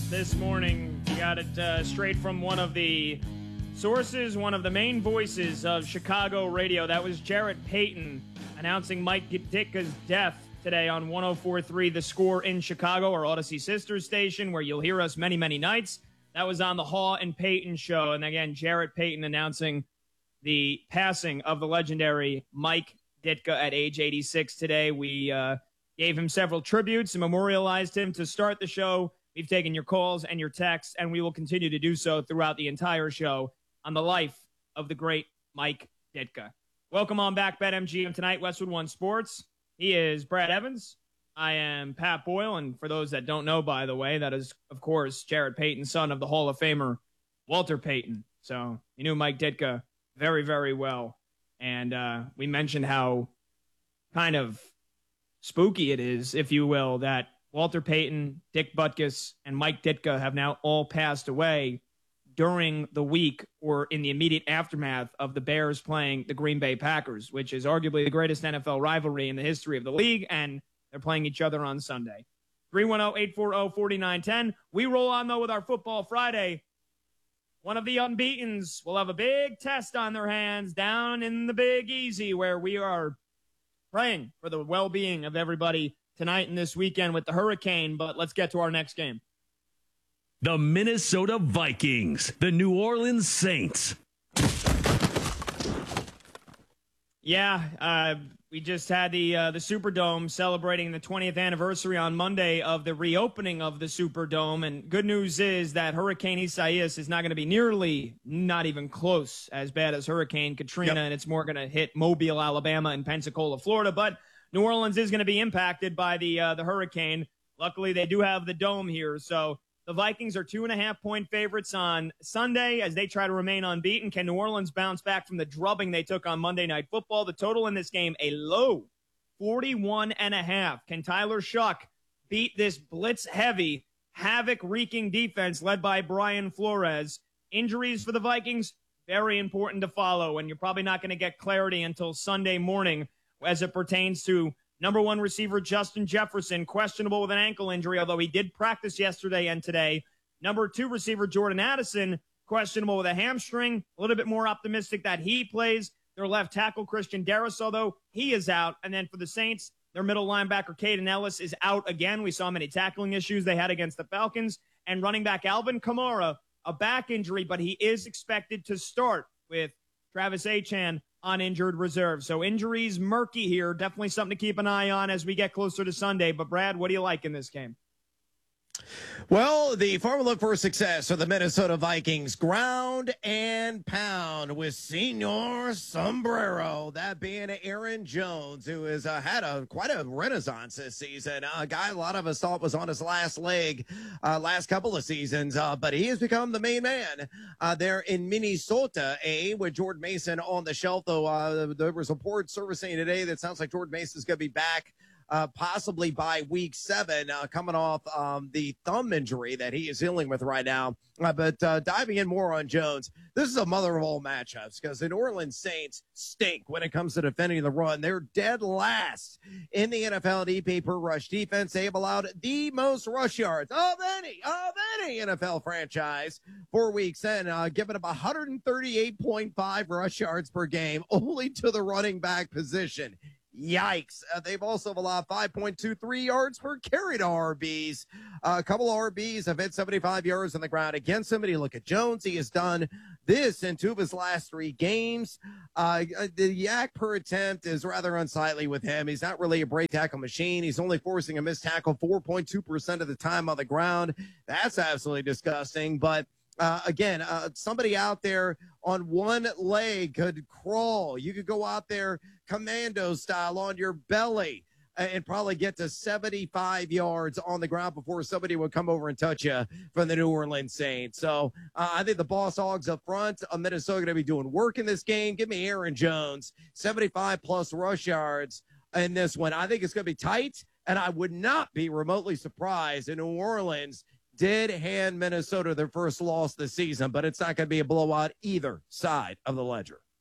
this morning. You got it straight from one of the sources, one of the main voices of Chicago radio. That was Jarrett Payton announcing Mike Ditka's death today on 104.3 The Score in Chicago, our Odyssey sister station, where you'll hear us many, many nights. That was on the Haw and Payton show. And again, Jarrett Payton announcing the passing of the legendary Mike Ditka at age 86 today. We gave him several tributes and memorialized him to start the show. We've taken your calls and your texts, and we will continue to do so throughout the entire show on the life of the great Mike Ditka. Welcome on back, BetMGM tonight, Westwood One Sports. He is Brad Evans. I am Pat Boyle, and for those that don't know, by the way, that is, of course, Jarrett Payton, son of the Hall of Famer Walter Payton. So he knew Mike Ditka very, very well. And we mentioned how kind of spooky it is, if you will, that Walter Payton, Dick Butkus, and Mike Ditka have now all passed away during the week or in the immediate aftermath of the Bears playing the Green Bay Packers, which is arguably the greatest NFL rivalry in the history of the league, and they're playing each other on Sunday. 310-840-4910. We roll on, though, with our Football Friday. One of the unbeatens will have a big test on their hands down in the Big Easy, where we are praying for the well-being of everybody tonight and this weekend with the hurricane. But let's get to our next game. The Minnesota Vikings, the New Orleans Saints. Yeah, we just had the Superdome celebrating the 20th anniversary on Monday of the reopening of the Superdome. And good news is that Hurricane Isaias is not going to be not even close as bad as Hurricane Katrina. Yep. And it's more going to hit Mobile, Alabama, and Pensacola, Florida. But New Orleans is going to be impacted by the hurricane. Luckily, they do have the dome here. So the Vikings are 2.5-point favorites on Sunday as they try to remain unbeaten. Can New Orleans bounce back from the drubbing they took on Monday Night Football? The total in this game, a low 41.5. Can Tyler Shuck beat this blitz-heavy, havoc-wreaking defense led by Brian Flores? Injuries for the Vikings, very important to follow, and you're probably not going to get clarity until Sunday morning as it pertains to number one receiver Justin Jefferson, questionable with an ankle injury, although he did practice yesterday and today. Number two receiver Jordan Addison, questionable with a hamstring. A little bit more optimistic that he plays. Their left tackle Christian Darrisaw, although he is out. And then for the Saints, their middle linebacker Caden Ellis is out again. We saw many tackling issues they had against the Falcons. And running back Alvin Kamara, a back injury, but he is expected to start with Travis Etienne on injured reserve. So injuries murky here. Definitely something to keep an eye on as we get closer to Sunday. But Brad, what do you like in this game? Well, the formula for success for the Minnesota Vikings, ground and pound with Senor Sombrero, that being Aaron Jones, who has had quite a renaissance this season. A guy a lot of us thought was on his last leg last couple of seasons, but he has become the main man there in Minnesota, with Jordan Mason on the shelf, though there was a report surfacing today that sounds like Jordan Mason's going to be back possibly by week 7, coming off the thumb injury that he is dealing with right now. But diving in more on Jones, this is a mother of all matchups because the New Orleans Saints stink when it comes to defending the run. They're dead last in the NFL in EP per rush defense. They have allowed the most rush yards of any NFL franchise for weeks, and giving up 138.5 rush yards per game only to the running back position. Yikes. They've also allowed 5.23 yards per carry to RBs. A couple of RBs have hit 75 yards on the ground against him. And you look at Jones, he has done this in 2 of his last 3 games. The yak per attempt is rather unsightly with him. He's not really a break tackle machine. He's only forcing a missed tackle 4.2% of the time on the ground. That's absolutely disgusting. But again, somebody out there on one leg could crawl. You could go out there commando style on your belly and probably get to 75 yards on the ground before somebody would come over and touch you from the New Orleans Saints. So I think the Boss Hogs up front of Minnesota are going to be doing work in this game. Give me Aaron Jones, 75-plus rush yards in this one. I think it's going to be tight, and I would not be remotely surprised if New Orleans did hand Minnesota their first loss this season, but it's not going to be a blowout either side of the ledger.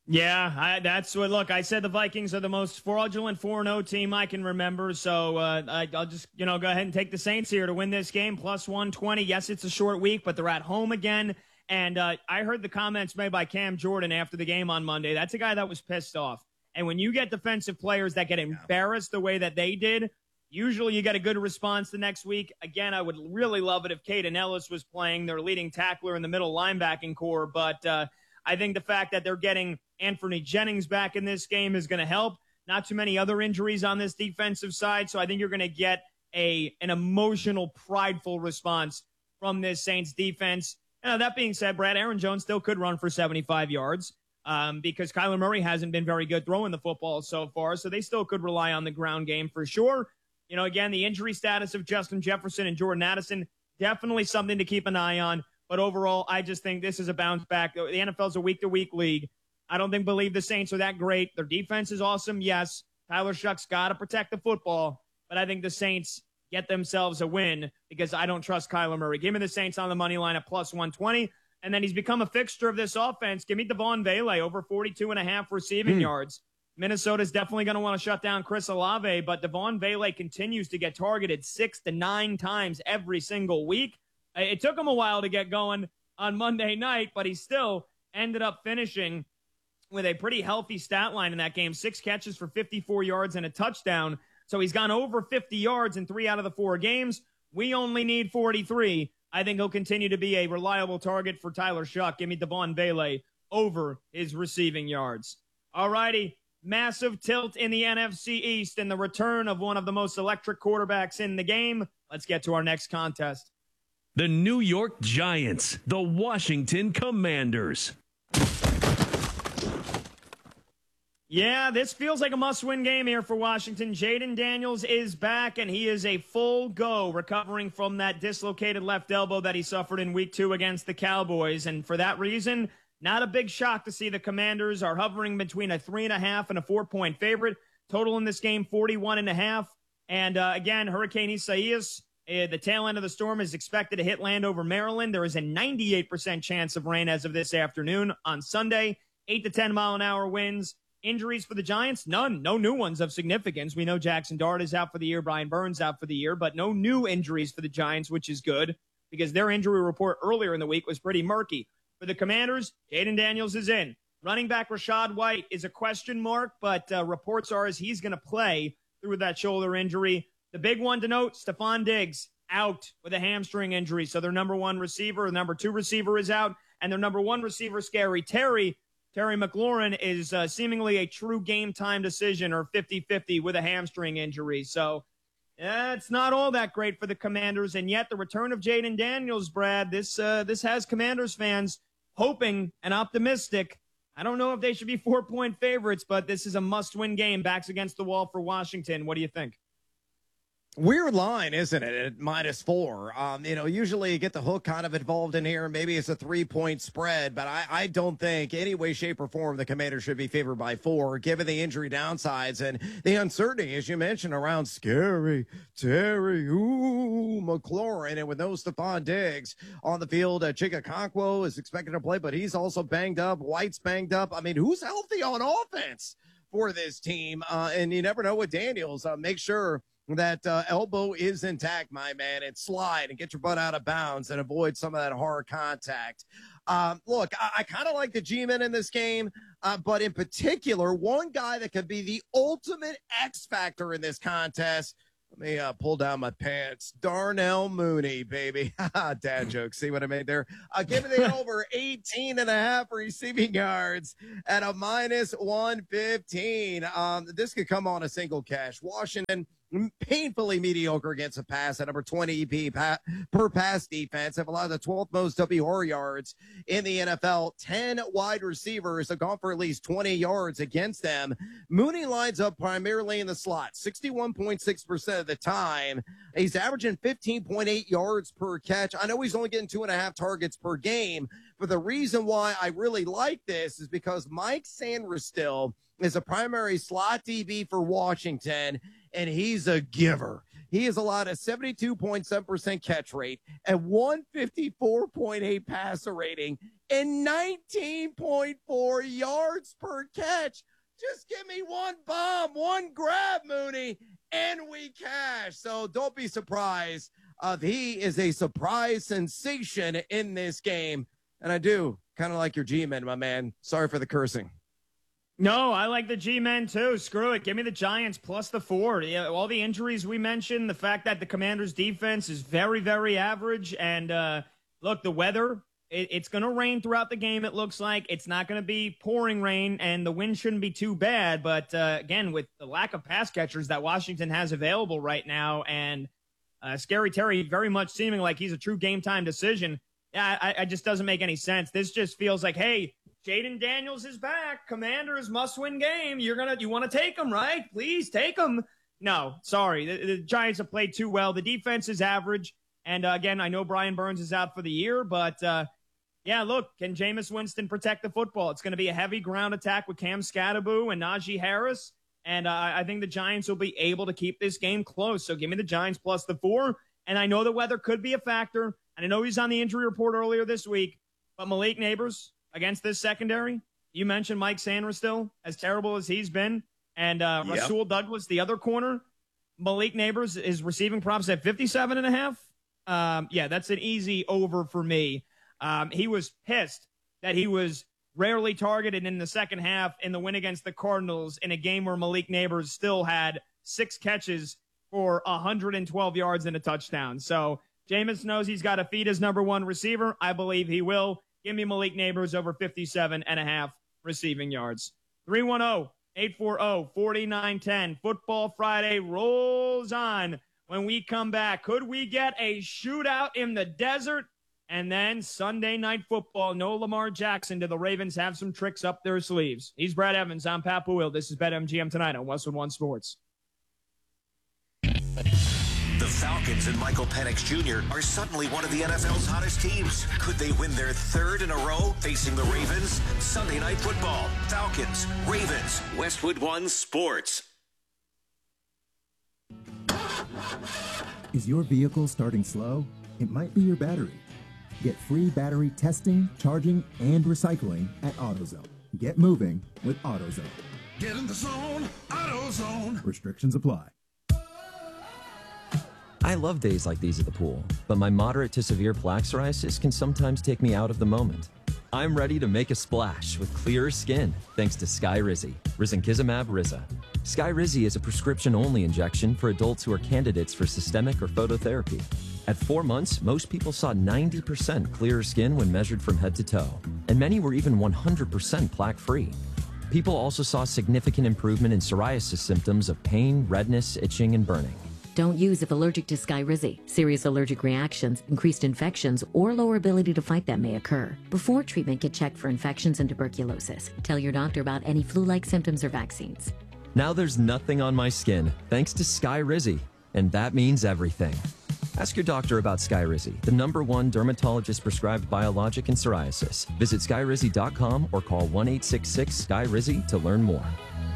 Yeah, that's what. Look, I said the Vikings are the most fraudulent 4-0 team I can remember. So I'll just go ahead and take the Saints here to win this game plus 120. Yes, it's a short week, but they're at home again. And I heard the comments made by Cam Jordan after the game on Monday. That's a guy that was pissed off. And when you get defensive players that get embarrassed the way that they did, usually you get a good response the next week. Again, I would really love it if Caden Ellis was playing, their leading tackler in the middle linebacking core. But I think the fact that they're getting Anthony Jennings back in this game is going to help. Not too many other injuries on this defensive side. So I think you're going to get an emotional, prideful response from this Saints defense. That being said, Brad, Aaron Jones still could run for 75 yards because Kyler Murray hasn't been very good throwing the football so far. So they still could rely on the ground game for sure. Again, the injury status of Justin Jefferson and Jordan Addison, definitely something to keep an eye on. But overall, I just think this is a bounce back. The NFL's a week-to-week league. I don't believe the Saints are that great. Their defense is awesome, yes. Tyler Shuck's got to protect the football. But I think the Saints get themselves a win because I don't trust Kyler Murray. Give me the Saints on the money line at plus 120. And then he's become a fixture of this offense. Give me Devon Vele over 42.5 receiving yards. Minnesota's definitely going to want to shut down Chris Olave, but Devon Vele continues to get targeted 6 to 9 times every single week. It took him a while to get going on Monday night, but he still ended up finishing with a pretty healthy stat line in that game. 6 catches for 54 yards and a touchdown. So he's gone over 50 yards in 3 out of the 4 games. We only need 43. I think he'll continue to be a reliable target for Tyler Shuck. Give me Devon Vele over his receiving yards. All righty. Massive tilt in the NFC East and the return of one of the most electric quarterbacks in the game. Let's get to our next contest. The New York Giants, the Washington Commanders. Yeah, this feels like a must-win game here for Washington. Jaden Daniels is back, and he is a full go, recovering from that dislocated left elbow that he suffered in Week 2 against the Cowboys. And for that reason, not a big shock to see the Commanders are hovering between a 3.5 and a 4-point favorite. Total in this game, 41.5. And again, Hurricane Isaias, the tail end of the storm is expected to hit land over Maryland. There is a 98% chance of rain as of this afternoon on Sunday. 8 to 10 mile an hour winds. Injuries for the Giants? None. No new ones of significance. We know Jackson Dart is out for the year. Brian Burns out for the year, but no new injuries for the Giants, which is good because their injury report earlier in the week was pretty murky. For the Commanders, Jaden Daniels is in. Running back Rachaad White is a question mark, but reports are as he's going to play through that shoulder injury. The big one to note, Stephon Diggs out with a hamstring injury. So their number 1 receiver, the number 2 receiver is out, and their number 1 receiver, Scary Terry McLaurin, is seemingly a true game time decision or 50-50 with a hamstring injury. So it's not all that great for the Commanders. And yet the return of Jaden Daniels, Brad, this has Commanders fans hoping and optimistic. I don't know if they should be 4-point favorites, but this is a must-win game. Backs against the wall for Washington. What do you think? Weird line, isn't it? At -4. Usually you get the hook kind of involved in here. Maybe it's a 3-point spread, but I don't think any way, shape, or form the Commanders should be favored by 4, given the injury downsides and the uncertainty, as you mentioned, around Scary Terry McLaurin. And with no Stephon Diggs on the field, Chika Okonkwo is expected to play, but he's also banged up. White's banged up. I mean, who's healthy on offense for this team? And you never know with Daniels. Make sure that elbow is intact, my man, and slide and get your butt out of bounds and avoid some of that hard contact. Look, I kind of like the G-men in this game, but in particular, one guy that could be the ultimate X factor in this contest. Let me pull down my pants. Darnell Mooney, baby. Dad joke. See what I made there? Give me the over 18.5 receiving yards at a -115. This could come on a single cash. Washington, painfully mediocre against the pass at number 20 EP per pass defense. Have allowed the 12th most WR yards in the NFL. 10 wide receivers have gone for at least 20 yards against them. Mooney lines up primarily in the slot, 61.6% of the time. He's averaging 15.8 yards per catch. I know he's only getting 2.5 targets per game, but the reason why I really like this is because Mike Sandristil is a primary slot DB for Washington, and he's a giver. He has allowed a 72.7% catch rate, a 154.8 passer rating, and 19.4 yards per catch. Just give me one bomb, one grab, Mooney, and we cash. So don't be surprised. He is a surprise sensation in this game. And I do kind of like your G-men, my man. Sorry for the cursing. No, I like the G-men too. Screw it. Give me the Giants plus the 4. Yeah, all the injuries we mentioned, the fact that the Commanders' defense is very, very average. And look, the weather, it's going to rain throughout the game, it looks like. It's not going to be pouring rain, and the wind shouldn't be too bad. But, again, with the lack of pass catchers that Washington has available right now, and Scary Terry very much seeming like he's a true game-time decision, yeah, I just doesn't make any sense. This just feels like, hey, Jaden Daniels is back. Commanders must-win game. You want to take him, right? Please take him. No, sorry. The Giants have played too well. The defense is average. And, again, I know Brian Burns is out for the year, but, yeah, look, can Jameis Winston protect the football? It's going to be a heavy ground attack with Cam Scatterbo and Najee Harris, and I think the Giants will be able to keep this game close. So give me the Giants plus the 4, and I know the weather could be a factor, and I know he's on the injury report earlier this week, but Malik Neighbors against this secondary, you mentioned Mike Sainristil, as terrible as he's been, and Rasul Douglas, the other corner. Malik Neighbors is receiving props at 57.5. Yeah, that's an easy over for me. He was pissed that he was rarely targeted in the second half in the win against the Cardinals in a game where Malik Neighbors still had 6 catches for 112 yards and a touchdown. So Jameis knows he's got to feed his number 1 receiver. I believe he will. Give me Malik Neighbors over 57.5 receiving yards. 310-840-4910. Football Friday rolls on. When we come back, could we get a shootout in the desert? And then Sunday Night Football, no Lamar Jackson. Do the Ravens have some tricks up their sleeves? He's Brad Evans. I'm Pat Boyle. This is BetMGM tonight on Westwood One Sports. The Falcons and Michael Penix Jr. are suddenly one of the NFL's hottest teams. Could they win their 3rd in a row facing the Ravens? Sunday Night Football, Falcons, Ravens, Westwood One Sports. Is your vehicle starting slow? It might be your battery. Get free battery testing, charging, and recycling at AutoZone. Get moving with AutoZone. Get in the zone, AutoZone. Restrictions apply. I love days like these at the pool, but my moderate to severe plaque psoriasis can sometimes take me out of the moment. I'm ready to make a splash with clearer skin thanks to Skyrizi, risankizumab Riza. Skyrizi is a prescription-only injection for adults who are candidates for systemic or phototherapy. At 4 months, most people saw 90% clearer skin when measured from head to toe, and many were even 100% plaque-free. People also saw significant improvement in psoriasis symptoms of pain, redness, itching, and burning. Don't use if allergic to Skyrizi. Serious allergic reactions, increased infections, or lower ability to fight them may occur. Before treatment, get checked for infections and tuberculosis. Tell your doctor about any flu-like symptoms or vaccines. Now there's nothing on my skin thanks to Skyrizi, and that means everything. Ask your doctor about Skyrizi, the #1 dermatologist-prescribed biologic in psoriasis. Visit Skyrizi.com or call 1-866-SKYRIZI to learn more.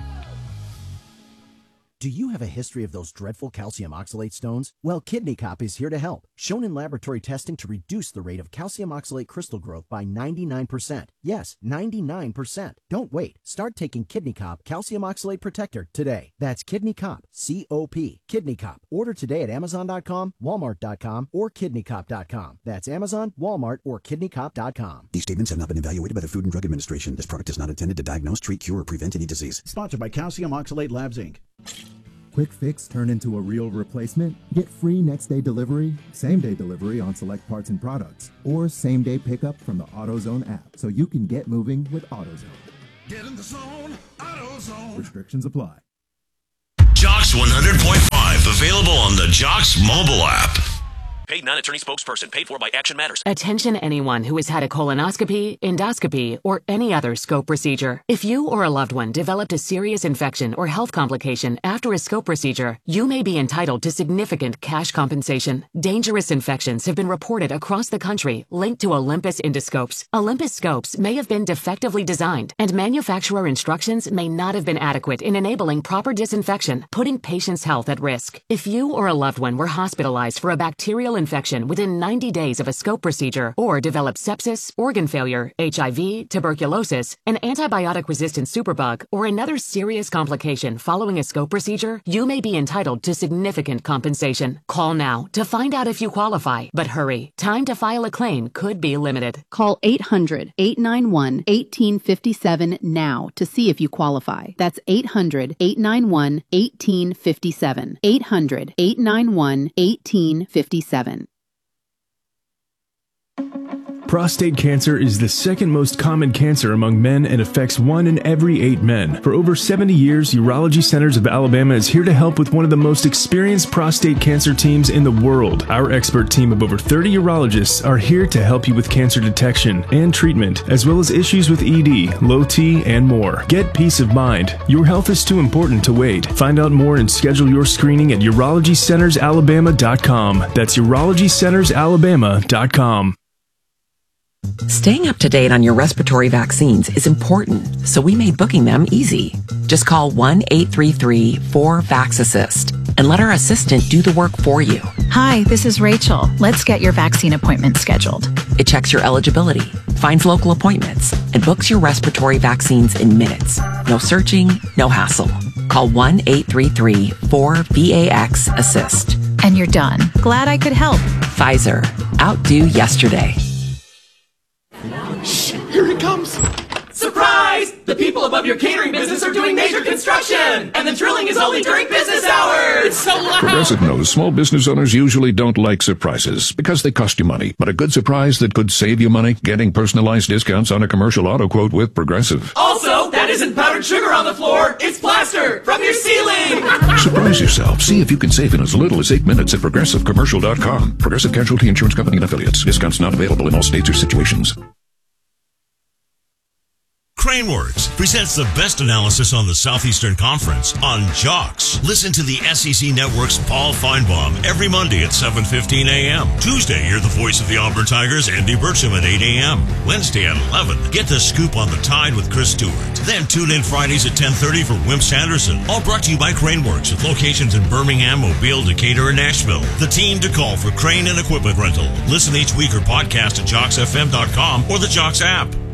Do you have a history of those dreadful calcium oxalate stones? Well, Kidney Cop is here to help. Shown in laboratory testing to reduce the rate of calcium oxalate crystal growth by 99%. Yes, 99%. Don't wait. Start taking Kidney Cop Calcium Oxalate Protector today. That's Kidney Cop, C-O-P, Kidney Cop. Order today at Amazon.com, Walmart.com, or KidneyCop.com. That's Amazon, Walmart, or KidneyCop.com. These statements have not been evaluated by the Food and Drug Administration. This product is not intended to diagnose, treat, cure, or prevent any disease. Sponsored by Calcium Oxalate Labs, Inc. Quick fix turn into a real replacement? Get free next-day delivery, same-day delivery on select parts and products, or same-day pickup from the AutoZone app so you can get moving with AutoZone. Get in the zone, AutoZone. Restrictions apply. Jocks 100.5, available on the Jocks mobile app. Paid non-attorney spokesperson. Paid for by Action Matters. Attention anyone who has had a colonoscopy, endoscopy, or any other scope procedure. If you or a loved one developed a serious infection or health complication after a scope procedure, you may be entitled to significant cash compensation. Dangerous infections have been reported across the country linked to Olympus endoscopes. Olympus scopes may have been defectively designed, and manufacturer instructions may not have been adequate in enabling proper disinfection, putting patients' health at risk. If you or a loved one were hospitalized for a bacterial infection within 90 days of a scope procedure, or developed sepsis, organ failure, HIV, tuberculosis, an antibiotic-resistant superbug, or another serious complication following a scope procedure, you may be entitled to significant compensation. Call now to find out if you qualify. But hurry, time to file a claim could be limited. Call 800-891-1857 now to see if you qualify. That's 800-891-1857. 800-891-1857. Prostate cancer is the second most common cancer among men and affects 1 in every 8 men. For over 70 years, Urology Centers of Alabama is here to help with one of the most experienced prostate cancer teams in the world. Our expert team of over 30 urologists are here to help you with cancer detection and treatment, as well as issues with ED, low T, and more. Get peace of mind. Your health is too important to wait. Find out more and schedule your screening at UrologyCentersAlabama.com. That's UrologyCentersAlabama.com. Staying up to date on your respiratory vaccines is important, so we made booking them easy. Just call 1-833-4-VAX-ASSIST and let our assistant do the work for you. Hi, this is Rachel. Let's get your vaccine appointment scheduled. It checks your eligibility, finds local appointments, and books your respiratory vaccines in minutes. No searching, no hassle. Call 1-833-4-VAX-ASSIST. And you're done. Glad I could help. Pfizer. Outdo yesterday. Shh, here it comes! Surprise! The people above your catering business are doing major construction! And the drilling is only during business hours! It's so loud! Progressive knows small business owners usually don't like surprises because they cost you money. But a good surprise that could save you money? Getting personalized discounts on a commercial auto quote with Progressive. Also, that isn't powdered sugar on the floor, it's plaster from your ceiling! Surprise yourself. See if you can save in as little as 8 minutes at ProgressiveCommercial.com. Progressive Casualty Insurance Company and Affiliates. Discounts not available in all states or situations. Craneworks presents the best analysis on the Southeastern Conference on JOX. Listen to the SEC Network's Paul Feinbaum every Monday at 7:15 a.m. Tuesday, hear the voice of the Auburn Tigers, Andy Burcham, at 8 a.m. Wednesday at 11, get the scoop on the Tide with Chris Stewart. Then tune in Fridays at 10:30 for Wimp Sanderson. All brought to you by Craneworks with locations in Birmingham, Mobile, Decatur, and Nashville. The team to call for crane and equipment rental. Listen each week or podcast at JOXFM.com or the JOX app.